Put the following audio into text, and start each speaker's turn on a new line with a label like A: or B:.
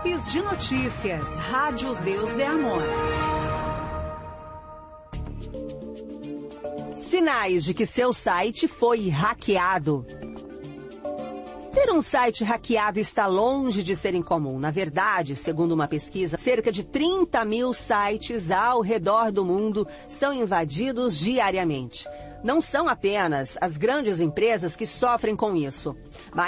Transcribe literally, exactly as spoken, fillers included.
A: Tops de notícias. Rádio Deus é Amor. Sinais de que seu site foi hackeado. Ter um site hackeado está longe de ser incomum. Na verdade, segundo uma pesquisa, cerca de trinta mil sites ao redor do mundo são invadidos diariamente. Não são apenas as grandes empresas que sofrem com isso, mas